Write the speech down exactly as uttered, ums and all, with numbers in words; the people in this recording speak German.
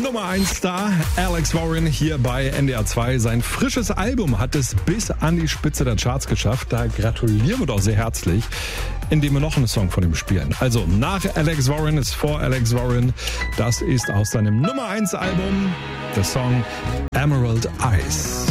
Nummer eins Star Alex Warren hier bei N D R zwei. Sein frisches Album hat es bis an die Spitze der Charts geschafft. Da gratulieren wir doch sehr herzlich, indem wir noch einen Song von ihm spielen. Also nach Alex Warren ist vor Alex Warren. Das ist aus seinem Nummer eins Album der Song Emerald Eyes.